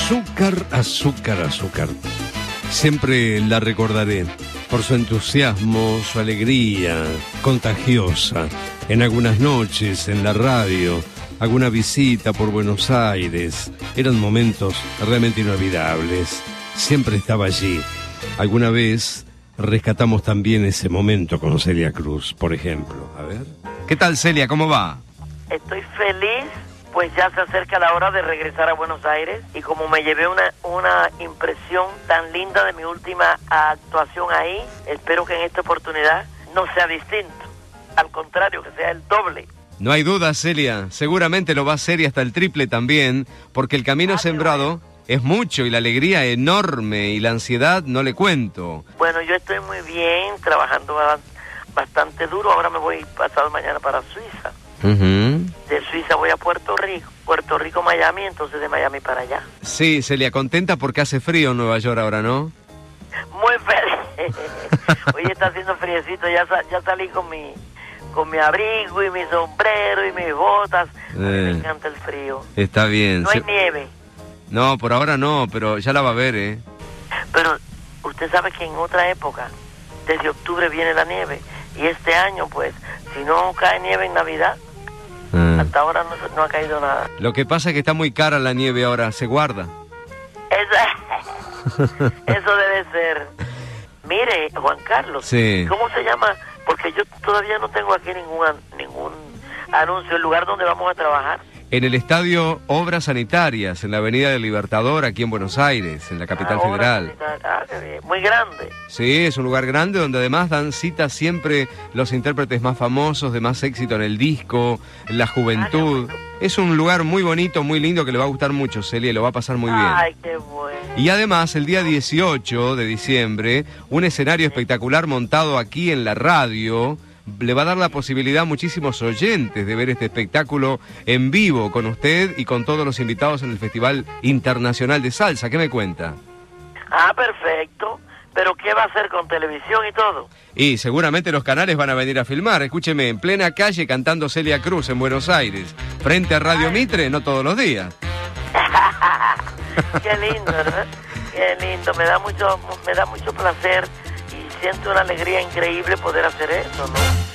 Azúcar, azúcar, azúcar. Siempre la recordaré por su entusiasmo, su alegría contagiosa. En algunas noches, en la radio, alguna visita por Buenos Aires. Eran momentos realmente inolvidables. Siempre estaba allí. Alguna vez rescatamos también ese momento con Celia Cruz, por ejemplo. A ver. ¿Qué tal, Celia? ¿Cómo va? Estoy feliz, pues ya se acerca la hora de regresar a Buenos Aires y como me llevé una impresión tan linda de mi última actuación ahí, espero que en esta oportunidad no sea distinto, al contrario, que sea el doble. No hay duda, Celia, seguramente lo va a hacer y hasta el triple también, porque el camino sembrado es mucho y la alegría enorme y la ansiedad no le cuento. Bueno, yo estoy muy bien, trabajando bastante duro, ahora me voy pasado mañana para Suiza. De Suiza voy a Puerto Rico, Miami, entonces de Miami para allá. Sí, Celia, contenta porque hace frío en Nueva York ahora, ¿no? Muy feliz. Hoy está haciendo friecito, ya salí con mi abrigo y mi sombrero y mis botas. A mí me encanta el frío. Está bien. No hay nieve. No, por ahora no, pero ya la va a ver, ¿eh? Pero usted sabe que en otra época, desde octubre viene la nieve. Y este año, pues, si no cae nieve en Navidad, hasta ahora no ha caído nada. Lo que pasa es que está muy cara la nieve ahora, se guarda. Eso debe ser. Mire, Juan Carlos, sí. ¿Cómo se llama? Porque yo todavía no tengo aquí ningún anuncio, el lugar donde vamos a trabajar. En el estadio Obras Sanitarias, en la Avenida del Libertador, aquí en Buenos Aires, en la capital federal. Qué bien. Muy grande. Sí, es un lugar grande donde además dan cita siempre los intérpretes más famosos, de más éxito en el disco, la juventud. Es un lugar muy bonito, muy lindo, que le va a gustar mucho, Celia, y lo va a pasar muy bien. Ay, qué bueno. Y además, el día 18 de diciembre, un escenario espectacular montado aquí en la radio le va a dar la posibilidad a muchísimos oyentes de ver este espectáculo en vivo con usted y con todos los invitados en el Festival Internacional de Salsa. ¿Qué me cuenta? Ah, perfecto. ¿Pero qué va a hacer con televisión y todo? Y seguramente los canales van a venir a filmar. Escúcheme, en plena calle cantando Celia Cruz en Buenos Aires, frente a Radio Mitre, no todos los días. Qué lindo, ¿verdad? Qué lindo. Me da mucho placer y siento una alegría increíble poder hacer eso, ¿no?